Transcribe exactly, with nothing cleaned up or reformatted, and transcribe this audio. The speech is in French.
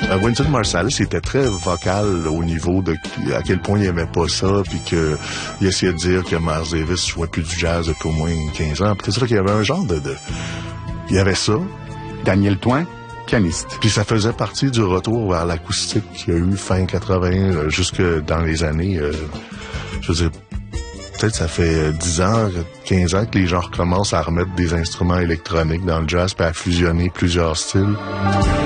Euh, Wynton Marsalis était très vocal au niveau de à quel point il aimait pas ça, puis que il essayait de dire que Miles Davis jouait plus du jazz depuis au moins quinze ans. Peut-être qu'il y avait un genre de, de... Il y avait ça. Daniel Thoin, pianiste. Puis ça faisait partie du retour vers l'acoustique qu'il y a eu fin quatre-vingts, euh, jusque dans les années... Euh, je veux dire, peut-être ça fait dix ans, quinze ans que les gens recommencent à remettre des instruments électroniques dans le jazz puis à fusionner plusieurs styles.